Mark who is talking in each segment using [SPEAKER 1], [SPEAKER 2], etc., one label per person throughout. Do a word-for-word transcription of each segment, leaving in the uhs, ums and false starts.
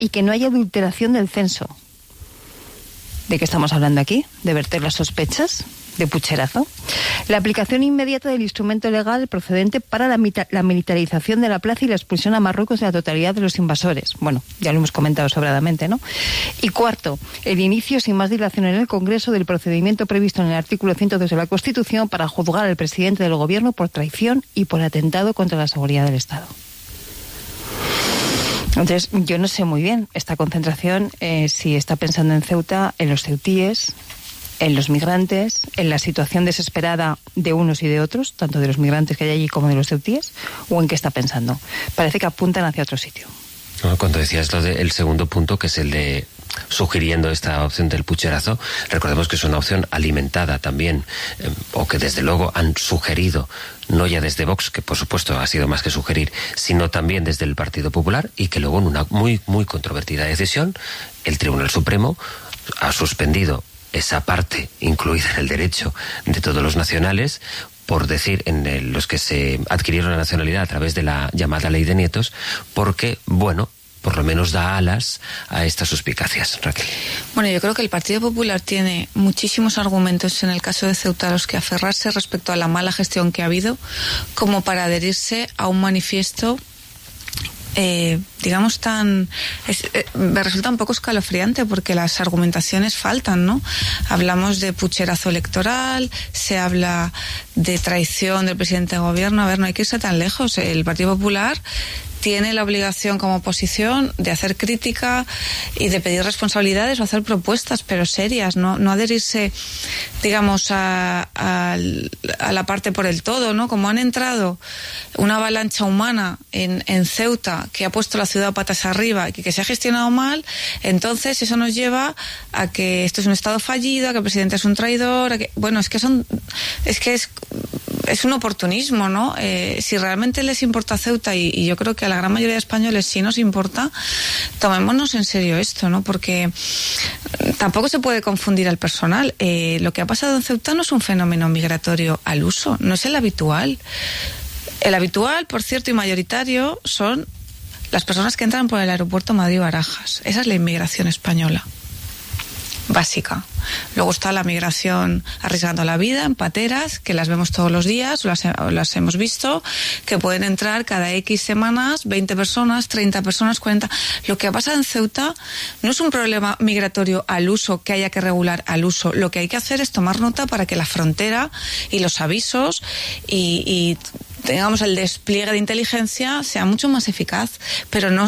[SPEAKER 1] y que no haya adulteración del censo. ¿De qué estamos hablando aquí? ¿De verter las sospechas de pucherazo? La aplicación inmediata del instrumento legal procedente para la, la militarización de la plaza y la expulsión a Marruecos de la totalidad de los invasores. Bueno, ya lo hemos comentado sobradamente, ¿no? Y cuarto, el inicio sin más dilación en el Congreso del procedimiento previsto en el artículo ciento dos de la Constitución para juzgar al presidente del Gobierno por traición y por atentado contra la seguridad del Estado. Entonces, yo no sé muy bien esta concentración, eh, si está pensando en Ceuta, en los ceutíes, en los migrantes, en la situación desesperada de unos y de otros, tanto de los migrantes que hay allí como de los ceutíes, o en qué está pensando. Parece que apuntan hacia otro sitio.
[SPEAKER 2] Cuando decías lo del segundo punto, que es el de sugiriendo esta opción del pucherazo, recordemos que es una opción alimentada también, eh, o que desde luego han sugerido, no ya desde Vox, que por supuesto ha sido más que sugerir, sino también desde el Partido Popular, y que luego en una muy, muy controvertida decisión, el Tribunal Supremo ha suspendido esa parte incluida en el derecho de todos los nacionales, por decir, en el, los que se adquirieron la nacionalidad a través de la llamada ley de nietos, porque, bueno, por lo menos da alas a estas suspicacias. Raquel.
[SPEAKER 3] Bueno, yo creo que el Partido Popular tiene muchísimos argumentos en el caso de Ceuta a los que aferrarse respecto a la mala gestión que ha habido, como para adherirse a un manifiesto Eh, digamos tan es, eh, me resulta un poco escalofriante porque las argumentaciones faltan, ¿no? Hablamos de pucherazo electoral, se habla de traición del presidente de gobierno. A ver, no hay que irse tan lejos. El Partido Popular tiene la obligación como oposición de hacer crítica y de pedir responsabilidades o hacer propuestas, pero serias, no, no adherirse, digamos, a, a, a la parte por el todo, ¿no? Como han entrado una avalancha humana en, en Ceuta que ha puesto la ciudad patas arriba y que, que se ha gestionado mal, entonces eso nos lleva a que esto es un Estado fallido, a que el presidente es un traidor, a que, bueno, es que son, es que es es un oportunismo, ¿no? Eh, si realmente les importa Ceuta, y, y yo creo que a la gran mayoría de españoles sí nos importa, tomémonos en serio esto, ¿no? Porque tampoco se puede confundir al personal. Eh, lo que ha pasado en Ceuta no es un fenómeno migratorio al uso, no es el habitual. El habitual, por cierto, y mayoritario, son las personas que entran por el aeropuerto Madrid-Barajas. Esa es la inmigración española básica. Luego está la migración arriesgando la vida en pateras, que las vemos todos los días, las, las hemos visto, que pueden entrar cada X semanas veinte personas, treinta personas, cuarenta. Lo que ha pasado en Ceuta no es un problema migratorio al uso que haya que regular al uso. Lo que hay que hacer es tomar nota para que la frontera y los avisos y, y digamos el despliegue de inteligencia sea mucho más eficaz, pero no,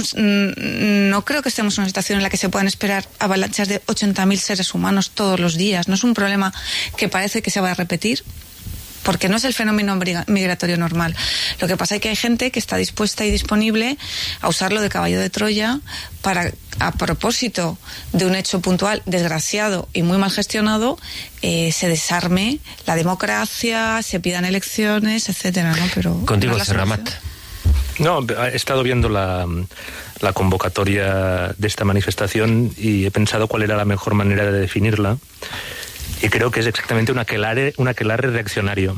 [SPEAKER 3] no creo que estemos en una situación en la que se puedan esperar avalanchas de ochenta mil seres humanos todos los días. No es un problema que parece que se va a repetir, porque no es el fenómeno migratorio normal. Lo que pasa es que hay gente que está dispuesta y disponible a usarlo de caballo de Troya para, a propósito de un hecho puntual, desgraciado y muy mal gestionado, eh, se desarme la democracia, se pidan elecciones, etcétera, ¿no? Pero
[SPEAKER 2] contigo,
[SPEAKER 3] no
[SPEAKER 2] Serramat.
[SPEAKER 4] No, he estado viendo la, la convocatoria de esta manifestación y he pensado cuál era la mejor manera de definirla. Y creo que es exactamente un aquelarre, un aquelarre reaccionario.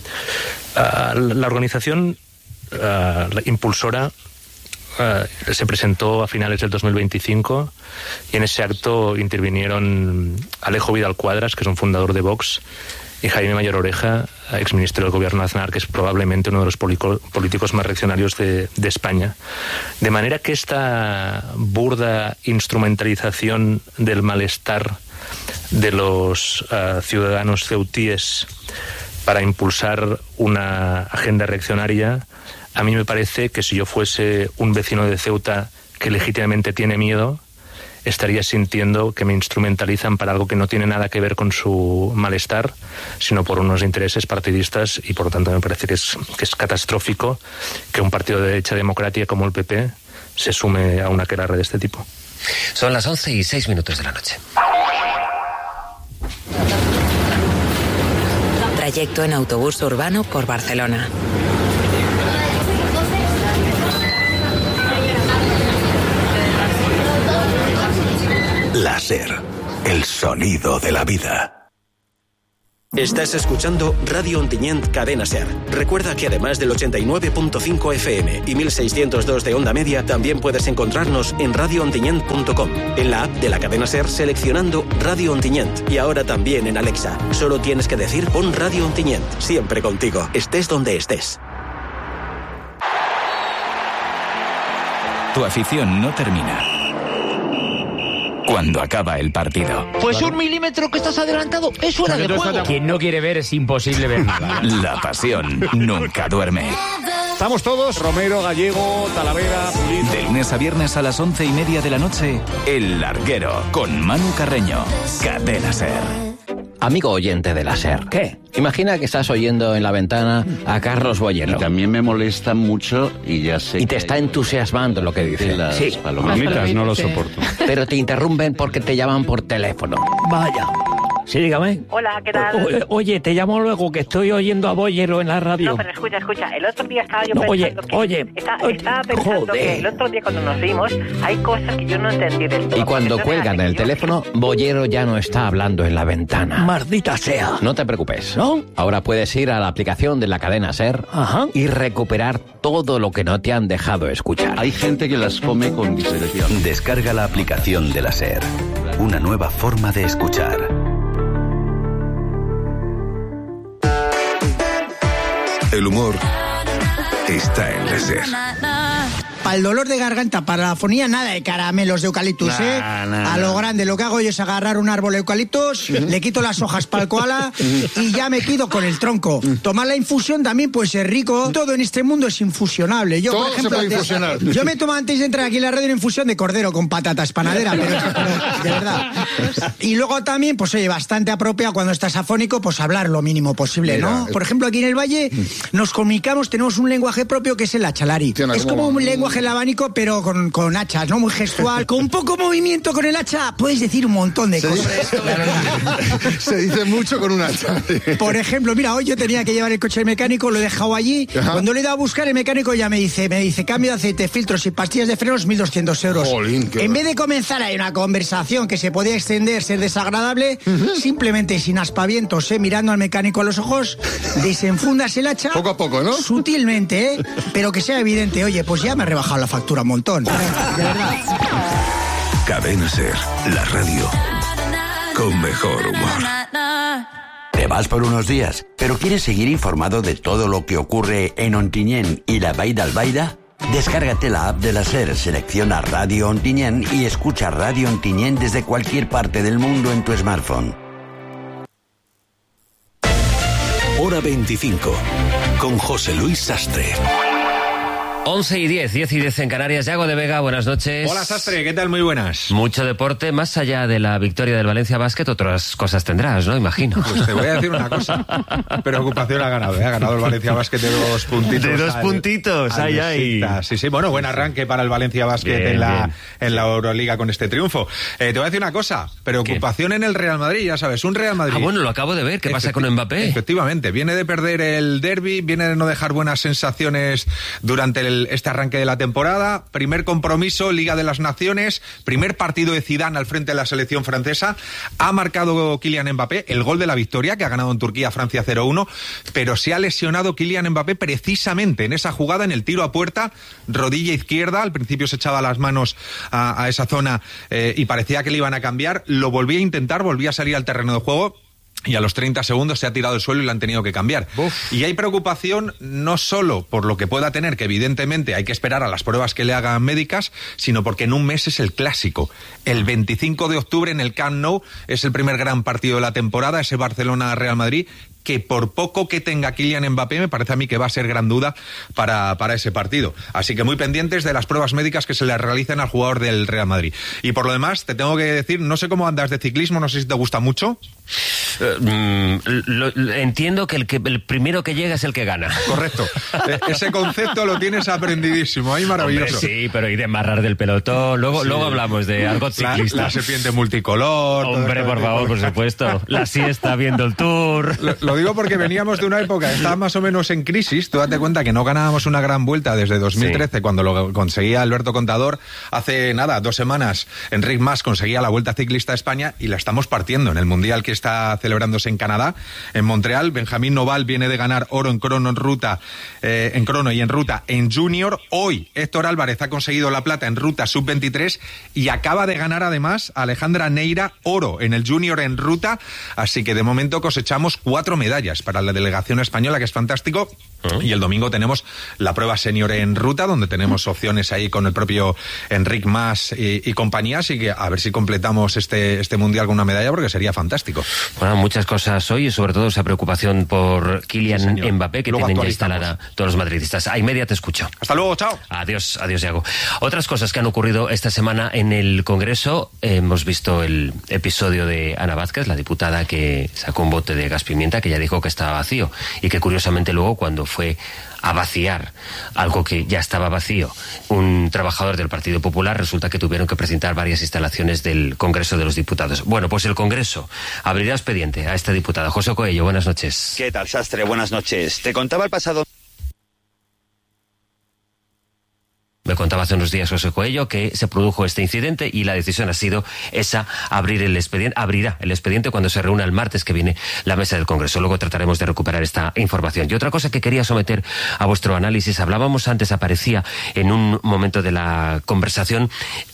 [SPEAKER 4] Uh, la organización uh, la impulsora uh, se presentó a finales del dos mil veinticinco y en ese acto intervinieron Alejo Vidal Cuadras, que es un fundador de Vox, y Jaime Mayor Oreja, exministro del Gobierno Nacional, que es probablemente uno de los políticos más reaccionarios de, de España. De manera que esta burda instrumentalización del malestar de los uh, ciudadanos ceutíes para impulsar una agenda reaccionaria, a mí me parece que si yo fuese un vecino de Ceuta que legítimamente tiene miedo, estaría sintiendo que me instrumentalizan para algo que no tiene nada que ver con su malestar, sino por unos intereses partidistas, y por lo tanto me parece que es, que es catastrófico que un partido de derecha democrática como el P P se sume a una aquelarre de este tipo.
[SPEAKER 2] Son las once y seis minutos de la noche.
[SPEAKER 5] Trayecto en autobús urbano por Barcelona.
[SPEAKER 6] La SER, el sonido de la vida. Estás escuchando Radio Ontinyent Cadena Ser. Recuerda que además del ochenta y nueve punto cinco F M y mil seiscientos dos de onda media, también puedes encontrarnos en radio ontinyent punto com, en la app de la Cadena Ser seleccionando Radio Ontinyent y ahora también en Alexa. Solo tienes que decir pon Radio Ontinyent, siempre contigo, estés donde estés.
[SPEAKER 7] Tu afición no termina cuando acaba el partido.
[SPEAKER 8] Pues un milímetro que estás adelantado es fuera de juego.
[SPEAKER 9] Quien no quiere ver es imposible ver nada.
[SPEAKER 7] La pasión nunca duerme.
[SPEAKER 10] Estamos todos, Romero, Gallego, Talavera, Pulido.
[SPEAKER 7] De lunes a viernes a las once y media de la noche, El Larguero, con Manu Carreño. Cadena Ser.
[SPEAKER 8] Amigo oyente de la SER.
[SPEAKER 9] ¿Qué?
[SPEAKER 8] Imagina que estás oyendo en la ventana a Carlos Bollero.
[SPEAKER 11] Y también me molesta mucho y ya sé.
[SPEAKER 8] Y te está entusiasmando lo que dice.
[SPEAKER 11] Las
[SPEAKER 8] sí.
[SPEAKER 11] palomitas
[SPEAKER 10] no lo soporto.
[SPEAKER 8] Pero te interrumpen porque te llaman por teléfono.
[SPEAKER 9] Vaya. Sí, dígame.
[SPEAKER 12] Hola, ¿qué tal?
[SPEAKER 9] O, oye, te llamo luego que estoy oyendo a Bollero en la radio.
[SPEAKER 12] No, pero escucha, escucha. El otro día estaba yo
[SPEAKER 9] no,
[SPEAKER 12] pensando
[SPEAKER 9] oye,
[SPEAKER 12] que...
[SPEAKER 9] Oye,
[SPEAKER 12] está,
[SPEAKER 9] oye.
[SPEAKER 12] Estaba pensando
[SPEAKER 9] Joder.
[SPEAKER 12] que el otro día cuando nos vimos hay cosas que yo no entendí del todo.
[SPEAKER 8] Y cuando
[SPEAKER 12] Entonces,
[SPEAKER 8] cuelgan el
[SPEAKER 12] yo...
[SPEAKER 8] teléfono, Bollero ya no está hablando en la ventana.
[SPEAKER 9] Maldita sea.
[SPEAKER 8] No te preocupes.
[SPEAKER 9] ¿No?
[SPEAKER 8] Ahora puedes ir a la aplicación de la cadena SER.
[SPEAKER 9] Ajá.
[SPEAKER 8] Y recuperar todo lo que no te han dejado escuchar.
[SPEAKER 11] Hay gente que las come con disección.
[SPEAKER 13] Descarga la aplicación de la SER. Una nueva forma de escuchar.
[SPEAKER 14] El humor está en la SER.
[SPEAKER 15] Para el dolor de garganta, para la afonía, nada de caramelos de eucaliptus, nah, ¿eh? Nah, a lo grande, lo que hago yo es agarrar un árbol de eucaliptus, le quito las hojas para el koala y ya me quedo con el tronco. Tomar la infusión también puede ser rico. Todo en este mundo es infusionable. Yo,
[SPEAKER 14] Todo
[SPEAKER 15] por ejemplo,
[SPEAKER 14] se puede
[SPEAKER 15] antes,
[SPEAKER 14] infusionar.
[SPEAKER 15] yo me tomo antes de entrar aquí en la radio una infusión de cordero con patatas panadera, pero, pero de verdad. Y luego también, pues oye, bastante apropiado cuando estás afónico, pues hablar lo mínimo posible, Mira, ¿no? Por ejemplo, aquí en el Valle nos comunicamos, tenemos un lenguaje propio que es el achalari. Tiene, es como un lenguaje el abanico, pero con, con hachas, ¿no? Muy gestual. Con poco movimiento con el hacha puedes decir un montón de
[SPEAKER 14] se
[SPEAKER 15] cosas.
[SPEAKER 14] Dice, se dice mucho con un hacha.
[SPEAKER 15] Por ejemplo, mira, hoy yo tenía que llevar el coche del mecánico, lo he dejado allí. Ajá. Cuando le he ido a buscar, el mecánico ya me dice, me dice, cambio de aceite, filtros y pastillas de frenos, mil doscientos euros.
[SPEAKER 14] Jolín,
[SPEAKER 15] en vez de comenzar ahí una conversación que se podía extender, ser desagradable, uh-huh. simplemente sin aspavientos, ¿eh? Mirando al mecánico a los ojos, desenfundas el hacha.
[SPEAKER 14] Poco a poco, ¿no?
[SPEAKER 15] Sutilmente, ¿eh? Pero que sea evidente, oye, pues ya me he rebajado la factura un montón. De verdad.
[SPEAKER 13] Cadena SER, la radio con mejor humor.
[SPEAKER 16] Te vas por unos días, pero ¿quieres seguir informado de todo lo que ocurre en Ontinyent y la Vall d'Albaida? Descárgate la app de la SER, selecciona Radio Ontinyent y escucha Radio Ontinyent desde cualquier parte del mundo en tu smartphone.
[SPEAKER 13] Hora veinticinco, con José Luis Sastre.
[SPEAKER 2] once y diez, diez y diez en Canarias. Yago de Vega, buenas noches.
[SPEAKER 17] Hola, Sastre, ¿qué tal? Muy buenas.
[SPEAKER 2] Mucho deporte, más allá de la victoria del Valencia Basket, otras cosas tendrás, ¿no? Imagino.
[SPEAKER 17] Pues te voy a decir una cosa. Preocupación ha ganado, ¿eh? Ha ganado el Valencia Basket de dos puntitos.
[SPEAKER 2] De dos al, puntitos, al ay, ay.
[SPEAKER 17] Sí, sí, bueno, buen arranque para el Valencia Basket bien, en, la, en la Euroliga con este triunfo. Eh, te voy a decir una cosa. Preocupación ¿Qué? En el Real Madrid, ya sabes, un Real Madrid.
[SPEAKER 2] Ah, bueno, lo acabo de ver. ¿Qué pasa con Mbappé?
[SPEAKER 17] Efectivamente, viene de perder el derbi, viene de no dejar buenas sensaciones durante el este arranque de la temporada, primer compromiso, Liga de las Naciones, primer partido de Zidane al frente de la selección francesa, ha marcado Kylian Mbappé el gol de la victoria, que ha ganado en Turquía Francia cero uno, pero se ha lesionado Kylian Mbappé precisamente en esa jugada, en el tiro a puerta, rodilla izquierda, al principio se echaba las manos a, a esa zona eh, y parecía que le iban a cambiar, lo volvía a intentar, volvía a salir al terreno de juego, y a los treinta segundos se ha tirado al suelo y lo han tenido que cambiar. Uf. Y hay preocupación no solo por lo que pueda tener, que evidentemente hay que esperar a las pruebas que le hagan médicas, sino porque en un mes es el clásico. El veinticinco de octubre en el Camp Nou es el primer gran partido de la temporada, ese Barcelona-Real Madrid, que por poco que tenga Kylian Mbappé, me parece a mí que va a ser gran duda para, para ese partido. Así que muy pendientes de las pruebas médicas que se le realicen al jugador del Real Madrid. Y por lo demás, te tengo que decir, no sé cómo andas de ciclismo, no sé si te gusta mucho.
[SPEAKER 2] Uh, mm, lo, lo, entiendo que el, que el primero que llega es el que gana.
[SPEAKER 17] Correcto. E- ese concepto lo tienes aprendidísimo, ahí maravilloso.
[SPEAKER 2] Hombre, sí, pero ir de embarrar del pelotón. Luego, sí. luego hablamos de algo ciclista.
[SPEAKER 17] La, la serpiente multicolor.
[SPEAKER 2] Hombre, por favor, por supuesto. La siesta viendo el Tour.
[SPEAKER 17] Lo, lo digo porque veníamos de una época, estaba más o menos en crisis. Tú date cuenta que no ganábamos una gran vuelta desde dos mil trece, sí. cuando lo conseguía Alberto Contador. Hace nada, dos semanas, Enric Mas conseguía la Vuelta Ciclista a España y la estamos partiendo en el Mundial que está celebrándose en Canadá, en Montreal. Benjamín Noval viene de ganar oro en crono en ruta, eh, en crono y en ruta en junior. Hoy Héctor Álvarez ha conseguido la plata en ruta sub veintitrés y acaba de ganar además Alejandra Neira oro en el junior en ruta. Así que de momento cosechamos cuatro medallas para la delegación española, que es fantástico. Y el domingo tenemos la prueba senior en ruta, donde tenemos opciones ahí con el propio Enric Mas y, y compañía, así que a ver si completamos este, este mundial con una medalla, porque sería fantástico.
[SPEAKER 2] Bueno, muchas cosas hoy, y sobre todo esa preocupación por Kylian sí, Mbappé, que luego tienen ya instalada todos los madridistas. A y media te escucho.
[SPEAKER 17] Hasta luego, chao.
[SPEAKER 2] Adiós, adiós, Iago. Otras cosas que han ocurrido esta semana en el Congreso. Hemos visto el episodio de Ana Vázquez, la diputada que sacó un bote de gas pimienta, que ya dijo que estaba vacío, y que curiosamente luego, cuando fue a vaciar algo que ya estaba vacío, un trabajador del Partido Popular, resulta que tuvieron que precintar varias instalaciones del Congreso de los Diputados. Bueno, pues el Congreso abrirá expediente a esta diputada. José Coello, buenas noches.
[SPEAKER 18] ¿Qué tal, Sastre? Buenas noches. Te contaba el pasado...
[SPEAKER 2] Me contaba hace unos días José Coello que se produjo este incidente y la decisión ha sido esa, abrir el expediente, abrirá el expediente cuando se reúna el martes que viene la mesa del Congreso. Luego trataremos de recuperar esta información. Y otra cosa que quería someter a vuestro análisis, hablábamos antes, aparecía en un momento de la conversación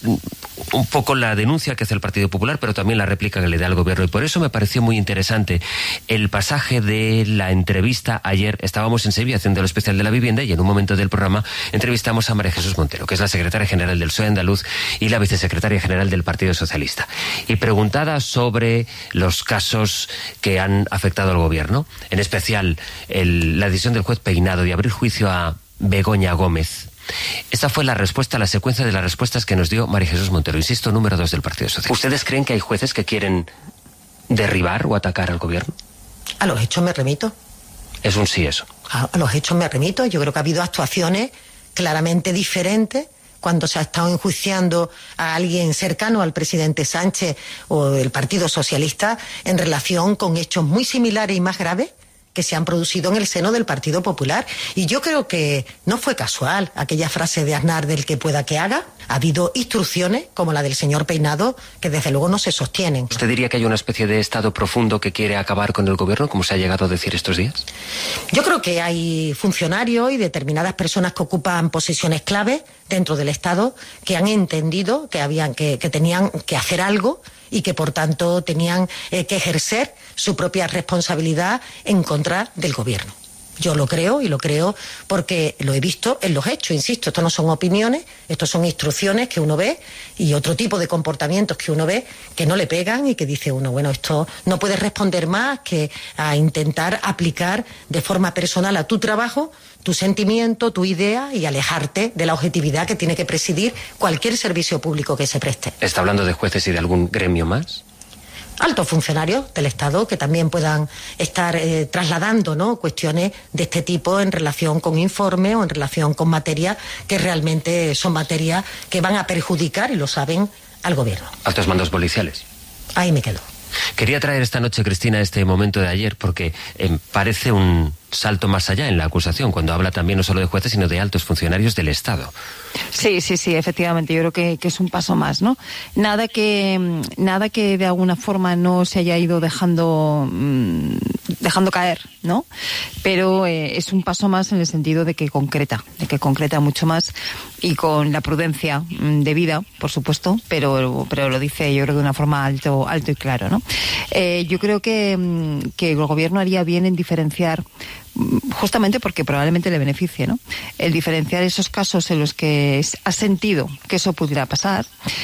[SPEAKER 2] un poco la denuncia que hace el Partido Popular, pero también la réplica que le da al Gobierno. Y por eso me pareció muy interesante el pasaje de la entrevista. Ayer estábamos en Sevilla haciendo el especial de la vivienda y en un momento del programa entrevistamos a María Jesús Montero, que es la secretaria general del P S O E andaluz y la vicesecretaria general del Partido Socialista. Y preguntada sobre los casos que han afectado al Gobierno, en especial el, la decisión del juez Peinado de abrir juicio a Begoña Gómez, esta fue la respuesta, la secuencia de las respuestas que nos dio María Jesús Montero, insisto, número dos del Partido Socialista. ¿Ustedes creen que hay jueces que quieren derribar o atacar al Gobierno?
[SPEAKER 19] A los hechos me remito.
[SPEAKER 2] Es un sí eso.
[SPEAKER 19] A, a los hechos me remito. Yo creo que ha habido actuaciones claramente diferentes cuando se ha estado enjuiciando a alguien cercano al presidente Sánchez o del Partido Socialista en relación con hechos muy similares y más graves que se han producido en el seno del Partido Popular. Y yo creo que no fue casual aquella frase de Aznar del que pueda que haga. Ha habido instrucciones, como la del señor Peinado, que desde luego no se sostienen.
[SPEAKER 2] ¿Usted diría que hay una especie de Estado profundo que quiere acabar con el Gobierno, como se ha llegado a decir estos días?
[SPEAKER 19] Yo creo que hay funcionarios y determinadas personas que ocupan posiciones clave dentro del Estado que han entendido que, habían, que, que tenían que hacer algo y que por tanto tenían eh, que ejercer su propia responsabilidad en contra del Gobierno. Yo lo creo y lo creo porque lo he visto en los hechos, insisto, esto no son opiniones, esto son instrucciones que uno ve y otro tipo de comportamientos que uno ve que no le pegan y que dice uno, bueno, esto no puedes responder más que a intentar aplicar de forma personal a tu trabajo tu sentimiento, tu idea y alejarte de la objetividad que tiene que presidir cualquier servicio público que se preste.
[SPEAKER 2] ¿Está hablando de jueces y de algún gremio más?
[SPEAKER 19] Altos funcionarios del Estado que también puedan estar eh, trasladando, ¿no?, cuestiones de este tipo en relación con informes o en relación con materias que realmente son materias que van a perjudicar, y lo saben, al Gobierno.
[SPEAKER 2] Altos mandos policiales.
[SPEAKER 19] Ahí me quedo.
[SPEAKER 2] Quería traer esta noche, Cristina, este momento de ayer porque eh, parece un salto más allá en la acusación, cuando habla también no solo de jueces, sino de altos funcionarios del Estado.
[SPEAKER 1] Sí, sí, sí, efectivamente, yo creo que, que es un paso más, ¿no? Nada que, nada que de alguna forma no se haya ido dejando, mmm, dejando caer, ¿no? Pero eh, es un paso más en el sentido de que concreta, de que concreta mucho más y con la prudencia mmm, debida, por supuesto, pero, pero lo dice yo creo de una forma alto, alto y claro, ¿no? Eh, yo creo que, mmm, que el Gobierno haría bien en diferenciar, justamente porque probablemente le beneficie, ¿no?, el diferenciar esos casos en los que ha sentido que eso pudiera pasar,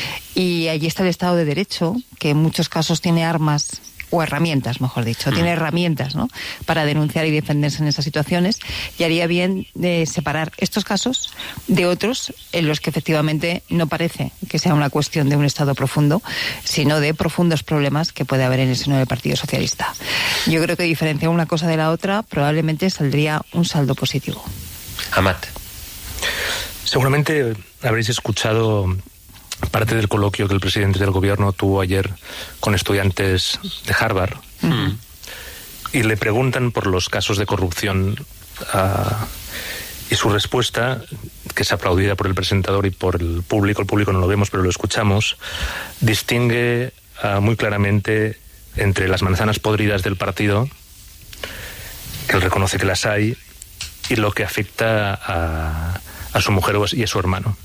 [SPEAKER 1] y allí está el Estado de Derecho, que en muchos casos tiene armas o herramientas, mejor dicho, tiene herramientas, ¿no?, para denunciar y defenderse en esas situaciones, y haría bien de separar estos casos de otros en los que efectivamente no parece que sea una cuestión de un Estado profundo, sino de profundos problemas que puede haber en el seno del Partido Socialista. Yo creo que diferenciar una cosa de la otra probablemente saldría un saldo positivo.
[SPEAKER 2] Amat.
[SPEAKER 4] Seguramente habréis escuchado parte del coloquio que el presidente del Gobierno tuvo ayer con estudiantes de Harvard. Mm. Y le preguntan por los casos de corrupción uh, y su respuesta, que es aplaudida por el presentador y por el público, el público no lo vemos pero lo escuchamos, distingue uh, muy claramente entre las manzanas podridas del partido, que él reconoce que las hay, y lo que afecta a, a su mujer y a su hermano.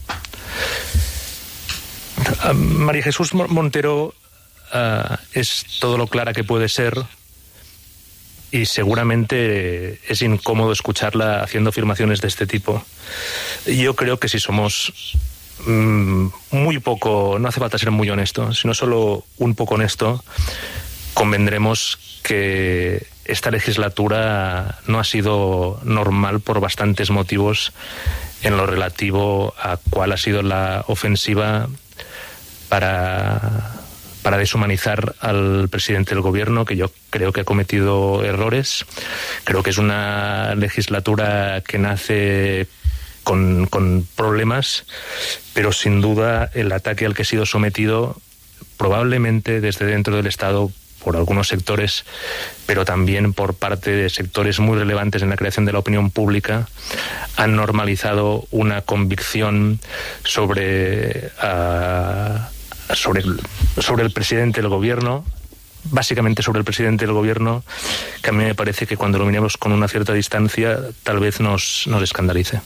[SPEAKER 4] A María Jesús Montero uh, es todo lo clara que puede ser, y seguramente es incómodo escucharla haciendo afirmaciones de este tipo. Yo creo que si somos mmm, muy poco, no hace falta ser muy honesto, sino solo un poco honesto, convendremos que esta legislatura no ha sido normal por bastantes motivos en lo relativo a cuál ha sido la ofensiva para, para deshumanizar al presidente del gobierno, que yo creo que ha cometido errores. Creo que es una legislatura que nace con, con problemas, pero sin duda el ataque al que ha sido sometido, probablemente desde dentro del Estado, por algunos sectores, pero también por parte de sectores muy relevantes en la creación de la opinión pública, han normalizado una convicción sobre, uh, sobre, el, sobre el presidente del gobierno, básicamente sobre el presidente del gobierno, que a mí me parece que cuando lo miremos con una cierta distancia tal vez nos, nos escandalice.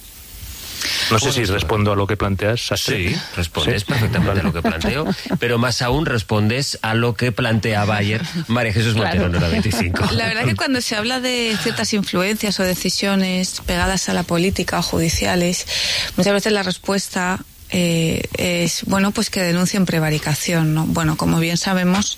[SPEAKER 4] No sé si respondo a lo que planteas, Sastre.
[SPEAKER 2] Sí, respondes
[SPEAKER 4] ¿Sí?
[SPEAKER 2] perfectamente a lo que planteo, pero más aún respondes a lo que planteaba ayer María Jesús Montero, claro. en Hora veinticinco.
[SPEAKER 3] La verdad que cuando se habla de ciertas influencias o decisiones pegadas a la política o judiciales, muchas veces la respuesta eh, es, bueno, pues que denuncien prevaricación, ¿no? Bueno, como bien sabemos,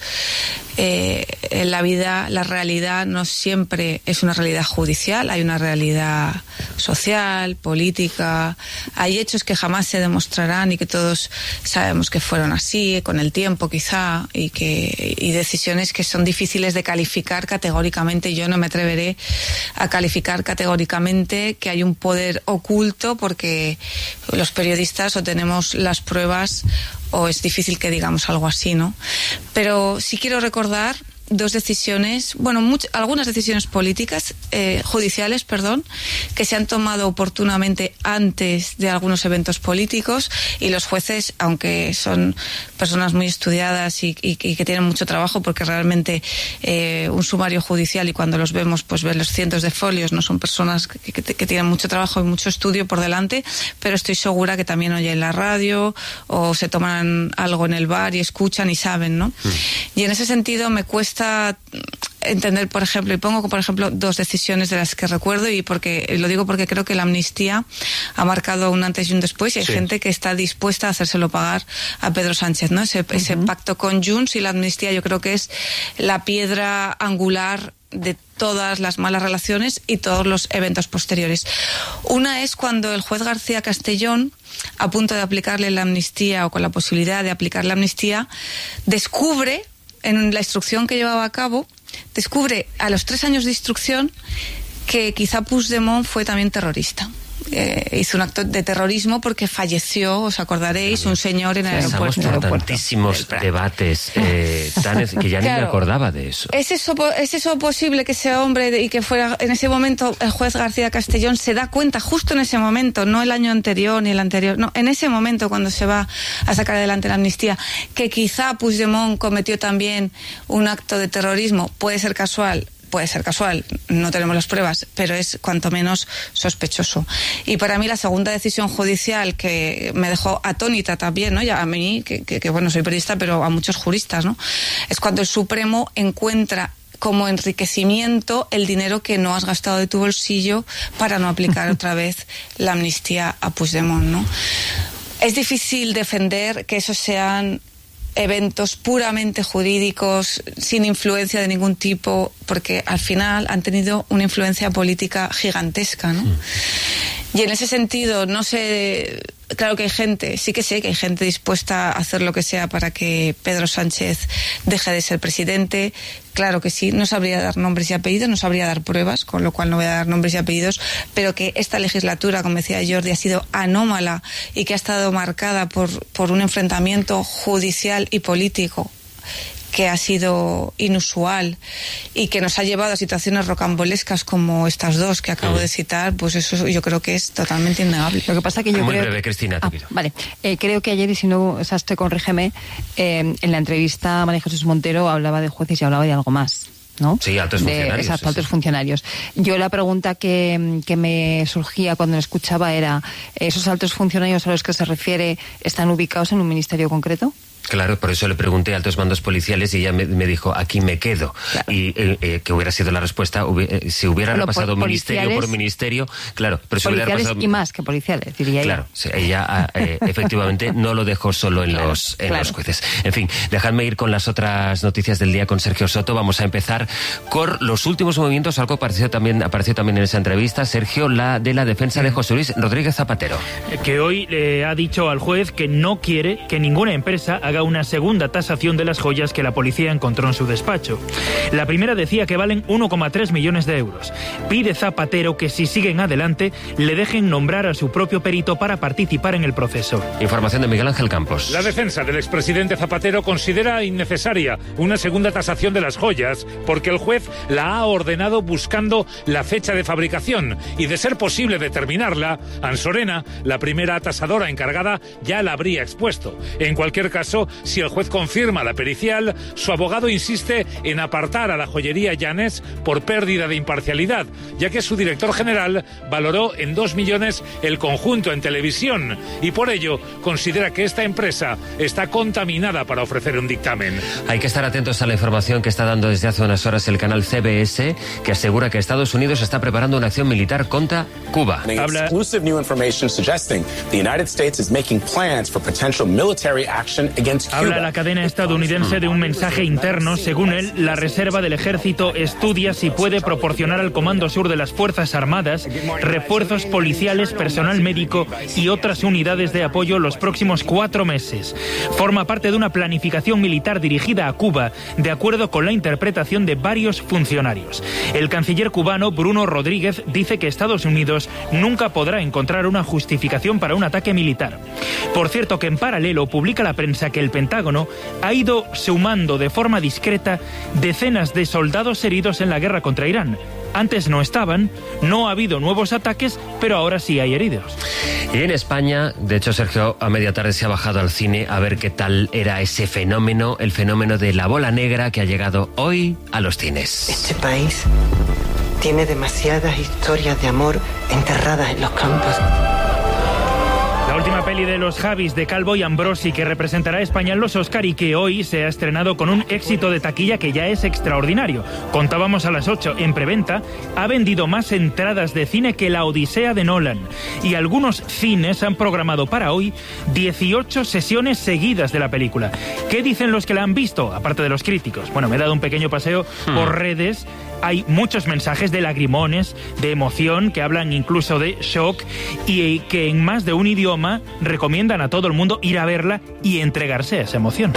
[SPEAKER 3] eh, en la vida, la realidad no siempre es una realidad judicial, hay una realidad social, política, hay hechos que jamás se demostrarán y que todos sabemos que fueron así, con el tiempo quizá, y que y decisiones que son difíciles de calificar categóricamente. Yo no me atreveré a calificar categóricamente que hay un poder oculto, porque los periodistas o tenemos las pruebas o es difícil que digamos algo así, ¿no? Pero sí quiero recordar dos decisiones, bueno, much, algunas decisiones políticas, eh, judiciales, perdón, que se han tomado oportunamente antes de algunos eventos políticos, y los jueces, aunque son personas muy estudiadas y, y, y que tienen mucho trabajo, porque realmente eh, un sumario judicial, y cuando los vemos, pues ver los cientos de folios, no son personas que, que, que tienen mucho trabajo y mucho estudio por delante, pero estoy segura que también oyen la radio o se toman algo en el bar y escuchan y saben, ¿no? Mm. Y en ese sentido me cuesta entender, por ejemplo, y pongo por ejemplo dos decisiones de las que recuerdo, y porque lo digo porque creo que la amnistía ha marcado un antes y un después, y hay sí. gente que está dispuesta a hacérselo pagar a Pedro Sánchez, ¿no? Ese, uh-huh. ese pacto con Junts y la amnistía, yo creo que es la piedra angular de todas las malas relaciones y todos los eventos posteriores. Una es cuando el juez García Castellón, a punto de aplicarle la amnistía o con la posibilidad de aplicar la amnistía, descubre en la instrucción que llevaba a cabo, descubre a los tres años de instrucción que quizá Puigdemont fue también terrorista. Eh, hizo un acto de terrorismo porque falleció, os acordaréis, un señor en el aeropuerto.
[SPEAKER 2] Pasamos por tantísimos debates eh, tan, que ya claro, ni me acordaba de eso.
[SPEAKER 3] ¿Es eso. ¿Es eso posible que ese hombre y que fuera en ese momento el juez García Castellón se da cuenta justo en ese momento, no el año anterior ni el anterior, no, en ese momento cuando se va a sacar adelante la amnistía, que quizá Puigdemont cometió también un acto de terrorismo? Puede ser casual. Puede ser casual, no tenemos las pruebas, pero es cuanto menos sospechoso. Y para mí la segunda decisión judicial que me dejó atónita también, ¿no? Ya a mí, que, que, que bueno, soy periodista, pero a muchos juristas, ¿no? Es cuando el Supremo encuentra como enriquecimiento el dinero que no has gastado de tu bolsillo para no aplicar otra vez la amnistía a Puigdemont, ¿no? Es difícil defender que esos sean eventos puramente jurídicos, sin influencia de ningún tipo, porque al final han tenido una influencia política gigantesca, ¿no? Mm. Y en ese sentido, no sé, claro que hay gente, sí que sé que hay gente dispuesta a hacer lo que sea para que Pedro Sánchez deje de ser presidente. Claro que sí, no sabría dar nombres y apellidos, no sabría dar pruebas, con lo cual no voy a dar nombres y apellidos, pero que esta legislatura, como decía Jordi, ha sido anómala y que ha estado marcada por, por un enfrentamiento judicial y político que ha sido inusual y que nos ha llevado a situaciones rocambolescas como estas dos que acabo mm. de citar, pues eso yo creo que es totalmente innegable.
[SPEAKER 1] Lo que pasa que yo
[SPEAKER 2] Muy
[SPEAKER 1] creo...
[SPEAKER 2] breve, Cristina, te
[SPEAKER 1] ah,
[SPEAKER 2] pido.
[SPEAKER 1] Vale, eh, creo que ayer, y si no, Sastre, corrígeme, eh, en la entrevista María Jesús Montero hablaba de jueces y hablaba de algo más, ¿no?
[SPEAKER 2] Sí, altos
[SPEAKER 1] de,
[SPEAKER 2] funcionarios.
[SPEAKER 1] Exacto,
[SPEAKER 2] sí,
[SPEAKER 1] altos
[SPEAKER 2] sí.
[SPEAKER 1] funcionarios. Yo la pregunta que, que me surgía cuando lo escuchaba era, ¿esos altos funcionarios a los que se refiere están ubicados en un ministerio concreto?
[SPEAKER 2] Claro, por eso le pregunté a altos mandos policiales y ella me, me dijo, aquí me quedo. Claro. Y eh, eh, que hubiera sido la respuesta, hubi eh, si hubiera bueno, repasado por, ministerio por ministerio, claro. Pero si hubiera repasado...
[SPEAKER 1] y más que policiales, diría
[SPEAKER 2] claro, ella. Claro, ella eh, efectivamente no lo dejó solo en, claro, los, en claro. los jueces. En fin, dejadme ir con las otras noticias del día con Sergio Soto. Vamos a empezar con los últimos movimientos, algo apareció también, apareció también en esa entrevista, Sergio, la de la defensa de José Luis Rodríguez Zapatero.
[SPEAKER 20] Que hoy le ha dicho al juez que no quiere que ninguna empresa haga una segunda tasación de las joyas que la policía encontró en su despacho. La primera decía que valen uno coma tres millones de euros. Pide Zapatero que si siguen adelante le dejen nombrar a su propio perito para participar en el proceso.
[SPEAKER 2] Información de Miguel Ángel Campos.
[SPEAKER 21] La defensa del expresidente Zapatero considera innecesaria una segunda tasación de las joyas porque el juez la ha ordenado buscando la fecha de fabricación y, de ser posible determinarla, Ansorena, la primera tasadora encargada, ya la habría expuesto. En cualquier caso, si el juez confirma la pericial, su abogado insiste en apartar a la joyería Llanes por pérdida de imparcialidad, ya que su director general valoró en dos millones el conjunto en televisión y por ello considera que esta empresa está contaminada para ofrecer un dictamen.
[SPEAKER 2] Hay que estar atentos a la información que está dando desde hace unas horas el canal C B S, que asegura que Estados Unidos está preparando una acción militar contra Cuba.
[SPEAKER 22] Habla... Exclusive new information suggesting the United States is making plans for potential military action against Cuba.
[SPEAKER 20] Habla la cadena estadounidense de un mensaje interno. Según él, la Reserva del Ejército estudia si puede proporcionar al Comando Sur de las Fuerzas Armadas refuerzos policiales, personal médico y otras unidades de apoyo los próximos cuatro meses. Forma parte de una planificación militar dirigida a Cuba, de acuerdo con la interpretación de varios funcionarios. El canciller cubano, Bruno Rodríguez, dice que Estados Unidos nunca podrá encontrar una justificación para un ataque militar. Por cierto, que en paralelo publica la prensa que el Pentágono ha ido sumando de forma discreta decenas de soldados heridos en la guerra contra Irán. Antes no estaban, no ha habido nuevos ataques, pero ahora sí hay heridos.
[SPEAKER 2] Y en España, de hecho, Sergio, a media tarde se ha bajado al cine a ver qué tal era ese fenómeno, el fenómeno de la bola negra que ha llegado hoy a los cines.
[SPEAKER 23] Este país tiene demasiadas historias de amor enterradas en los campos.
[SPEAKER 20] La última peli de los Javis de Calvo y Ambrosi, que representará a España en los Oscar y que hoy se ha estrenado con un éxito de taquilla que ya es extraordinario. Contábamos a las ocho en preventa, ha vendido más entradas de cine que La Odisea de Nolan. Y algunos cines han programado para hoy dieciocho sesiones seguidas de la película. ¿Qué dicen los que la han visto, aparte de los críticos? Bueno, me he dado un pequeño paseo hmm. por redes. Hay muchos mensajes de lagrimones, de emoción, que hablan incluso de shock y que en más de un idioma recomiendan a todo el mundo ir a verla y entregarse a esa emoción.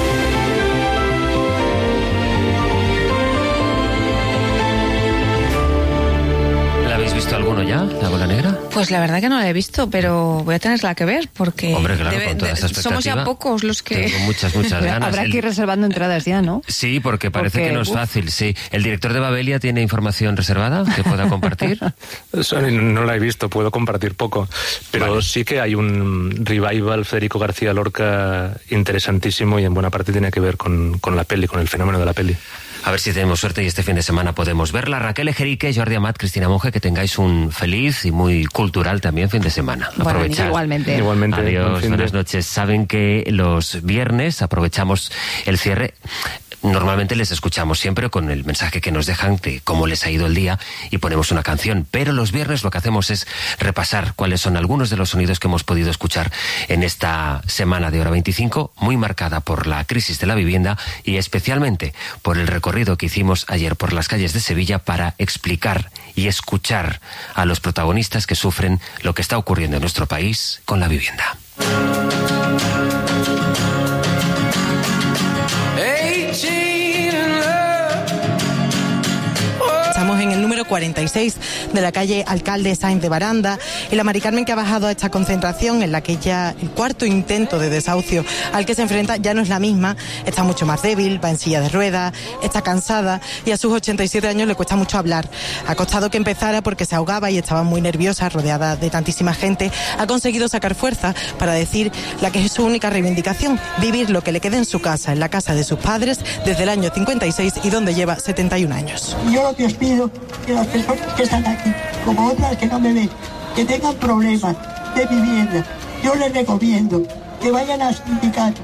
[SPEAKER 2] ¿La habéis visto alguno ya, La Bola Negra?
[SPEAKER 3] Pues la verdad que no la he visto, pero voy a tenerla que ver porque
[SPEAKER 2] Hombre, claro,
[SPEAKER 3] debe,
[SPEAKER 2] con toda esta expectativa,
[SPEAKER 3] somos ya pocos los que...
[SPEAKER 2] Tengo muchas, muchas ganas.
[SPEAKER 1] Habrá que ir reservando entradas ya, ¿no?
[SPEAKER 2] Sí, porque parece
[SPEAKER 1] porque,
[SPEAKER 2] que no es
[SPEAKER 1] uf.
[SPEAKER 2] fácil, sí. ¿El director de Babelia tiene información reservada que pueda compartir?
[SPEAKER 4] No la he visto, puedo compartir poco. Pero vale. Sí que hay un revival Federico García Lorca interesantísimo y en buena parte tiene que ver con, con la peli, con el fenómeno de la peli.
[SPEAKER 2] A ver si tenemos suerte y este fin de semana podemos verla. Raquel Ejerique, Jordi Amat, Cristina Monge, que tengáis un feliz y muy cultural también fin de semana.
[SPEAKER 1] Bueno,
[SPEAKER 2] aprovechad.
[SPEAKER 1] Igualmente.
[SPEAKER 4] Igualmente.
[SPEAKER 2] Adiós, buenas noches. Saben que los viernes aprovechamos el cierre. Normalmente les escuchamos siempre con el mensaje que nos dejan de cómo les ha ido el día y ponemos una canción, pero los viernes lo que hacemos es repasar cuáles son algunos de los sonidos que hemos podido escuchar en esta semana de Hora veinticinco, muy marcada por la crisis de la vivienda y especialmente por el recorrido que hicimos ayer por las calles de Sevilla para explicar y escuchar a los protagonistas que sufren lo que está ocurriendo en nuestro país con la vivienda.
[SPEAKER 24] Estamos en el número
[SPEAKER 5] cuarenta y seis de la calle Alcalde Sáenz de Baranda, y la Mari Carmen que ha bajado a esta concentración en la que ya el cuarto intento de desahucio al que se enfrenta ya no es la misma, está mucho más débil, va en silla de ruedas, está cansada y a sus ochenta y siete años le cuesta mucho hablar. Ha costado que empezara porque se ahogaba y estaba muy nerviosa, rodeada de tantísima gente. Ha conseguido sacar fuerza para decir la que es su única reivindicación, vivir lo que le quede en su casa, en la casa de sus padres, desde el año cincuenta y seis y donde lleva setenta y un años.
[SPEAKER 6] Yo lo que os pido que las personas que están aquí, como otras que no me ven, que tengan problemas de vivienda, yo les recomiendo que vayan al sindicato.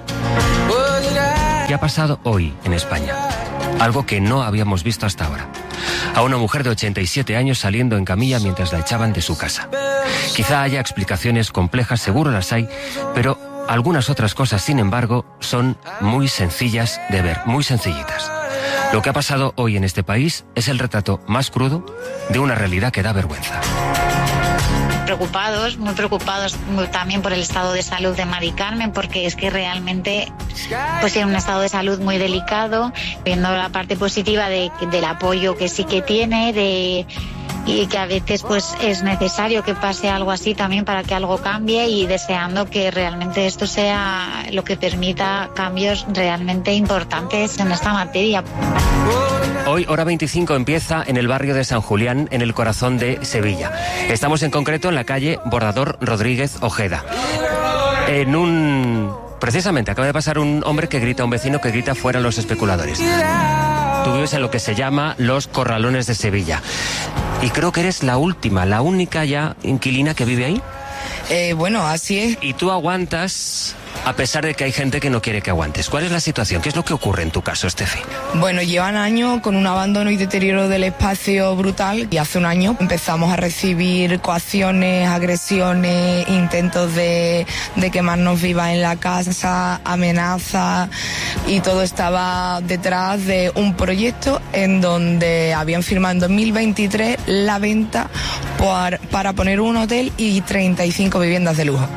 [SPEAKER 2] ¿Qué ha pasado hoy en España? Algo que no habíamos visto hasta ahora. A una mujer de ochenta y siete años saliendo en camilla mientras la echaban de su casa. Quizá haya explicaciones complejas, seguro las hay, pero algunas otras cosas, sin embargo, son muy sencillas de ver, muy sencillitas. Lo que ha pasado hoy en este país es el retrato más crudo de una realidad que da vergüenza.
[SPEAKER 7] Preocupados, muy preocupados también por el estado de salud de Mari Carmen, porque es que realmente pues tiene un estado de salud muy delicado, viendo la parte positiva de, del apoyo que sí que tiene, de y que a veces pues es necesario que pase algo así también para que algo cambie, y deseando que realmente esto sea lo que permita cambios realmente importantes en esta materia.
[SPEAKER 2] Hoy, hora veinticinco, empieza en el barrio de San Julián, en el corazón de Sevilla. Estamos en concreto en la calle Bordador Rodríguez Ojeda. En un... Precisamente, acaba de pasar un hombre que grita, un vecino que grita fuera los especuladores. Tú vives en lo que se llama los Corralones de Sevilla. Y creo que eres la última, la única ya inquilina que vive ahí.
[SPEAKER 24] Eh, bueno, así es.
[SPEAKER 2] Y tú aguantas a pesar de que hay gente que no quiere que aguantes. ¿Cuál es la situación? ¿Qué es lo que ocurre en tu caso, Estefi?
[SPEAKER 24] Bueno, llevan años con un abandono y deterioro del espacio brutal, y hace un año empezamos a recibir coacciones, agresiones, intentos de, de quemarnos vivas en la casa, amenazas, y todo estaba detrás de un proyecto en donde habían firmado en dos mil veintitrés la venta por, para poner un hotel y treinta y cinco viviendas de lujo.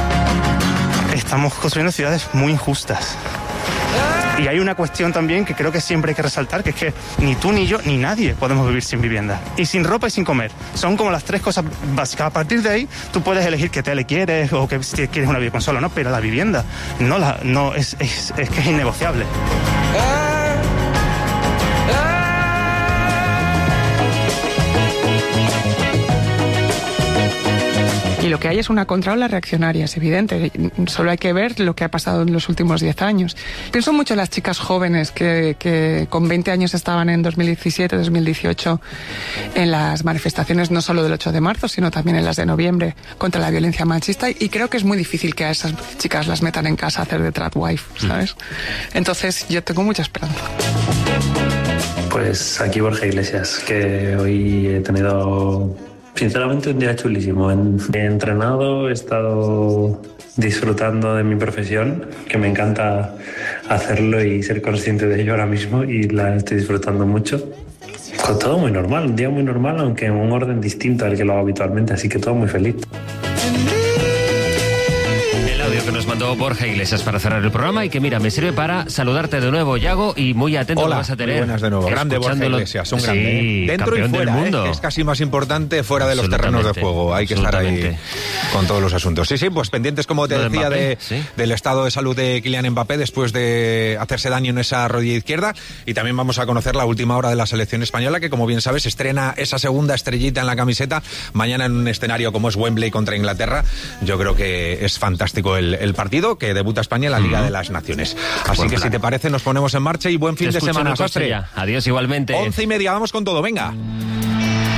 [SPEAKER 25] Estamos construyendo ciudades muy injustas. Y hay una cuestión también que creo que siempre hay que resaltar, que es que ni tú, ni yo, ni nadie podemos vivir sin vivienda. Y sin ropa y sin comer. Son como las tres cosas básicas. A partir de ahí, tú puedes elegir qué tele quieres o que si quieres una videoconsola, ¿no? Pero la vivienda no, la, no es, es, es que es innegociable.
[SPEAKER 26] Y lo que hay es una contraola reaccionaria, es evidente. Solo hay que ver lo que ha pasado en los últimos diez años. Pienso mucho en las chicas jóvenes que, que con veinte años estaban en dos mil diecisiete, dos mil dieciocho en las manifestaciones no solo del ocho de marzo, sino también en las de noviembre contra la violencia machista. Y creo que es muy difícil que a esas chicas las metan en casa a hacer de trad wife, ¿sabes? Entonces yo tengo mucha esperanza.
[SPEAKER 27] Pues aquí Borja Iglesias, que hoy he tenido... Sinceramente un día chulísimo. He entrenado, he estado disfrutando de mi profesión, que me encanta hacerlo y ser consciente de ello ahora mismo, y la estoy disfrutando mucho. Con todo muy normal, un día muy normal, aunque en un orden distinto al que lo hago habitualmente, así que todo muy feliz.
[SPEAKER 2] Que nos mandó Borja Iglesias para cerrar el programa, y que mira, me sirve para saludarte de nuevo, Yago, y muy atento.
[SPEAKER 17] Hola,
[SPEAKER 2] lo vas a tener.
[SPEAKER 17] Muy buenas de nuevo. Grande Borja Iglesias, un grande.
[SPEAKER 2] Sí,
[SPEAKER 17] ¿eh? Dentro y fuera,
[SPEAKER 2] mundo.
[SPEAKER 17] ¿eh? Que es casi más importante fuera de los terrenos de juego. Hay que estar ahí con todos los asuntos. Sí, sí, pues pendientes, como te
[SPEAKER 2] Lo
[SPEAKER 17] decía,
[SPEAKER 2] de Mbappé,
[SPEAKER 17] de,
[SPEAKER 2] sí.
[SPEAKER 17] del estado de salud de Kylian Mbappé después de hacerse daño en esa rodilla izquierda. Y también vamos a conocer la última hora de la selección española, que como bien sabes estrena esa segunda estrellita en la camiseta mañana en un escenario como es Wembley contra Inglaterra. Yo creo que es fantástico el, el partido, que debuta España en la Liga mm. de las Naciones. Así buen que plan. Si te parece nos ponemos en marcha, y buen fin
[SPEAKER 2] te
[SPEAKER 17] de semana, Sastre.
[SPEAKER 2] Adiós igualmente.
[SPEAKER 17] Once y media, vamos con todo, venga.